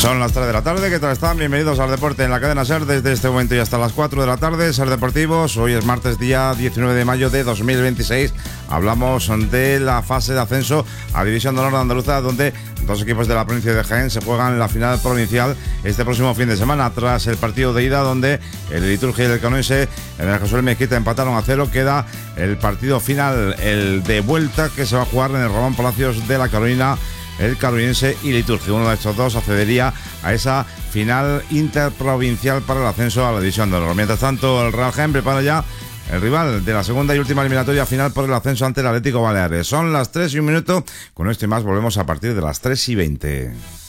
Son las 3 de la tarde, ¿qué tal están? Bienvenidos al Deporte en la cadena SER desde este momento y hasta las 4 de la tarde, SER Deportivos. Hoy es martes, día 19 de mayo de 2026. Hablamos de la fase de ascenso a División de Honor Andaluza, donde dos equipos de la provincia de Jaén se juegan la final provincial este próximo fin de semana. Tras el partido de ida, donde el Liturgia y el Canuense en el José Mezquita empataron a 0, queda el partido final, el de vuelta, que se va a jugar en el Ramón Palacios de la Carolina. El Carolinense y Liturgia, uno de estos dos accedería a esa final interprovincial para el ascenso a la División de Honor. Mientras tanto, el Real Jaén prepara ya el rival de la segunda y última eliminatoria final por el ascenso ante el Atlético Baleares. Son las 3 y 1 minuto. Con esto y más volvemos a partir de las 3 y 20.